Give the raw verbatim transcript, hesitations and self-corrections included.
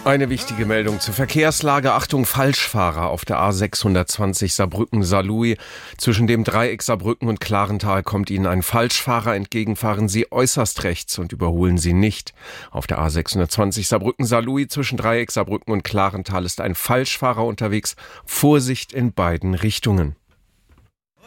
Eine wichtige Meldung zur Verkehrslage. Achtung, Falschfahrer auf der A sechshundertzwanzig Saarbrücken-Saarlouis. Zwischen dem Dreieck Saarbrücken und Klarental kommt Ihnen ein Falschfahrer entgegen. Fahren Sie äußerst rechts und überholen Sie nicht. Auf der A sechshundertzwanzig Saarbrücken-Saarlouis zwischen Dreieck Saarbrücken und Klarental ist ein Falschfahrer unterwegs. Vorsicht in beiden Richtungen.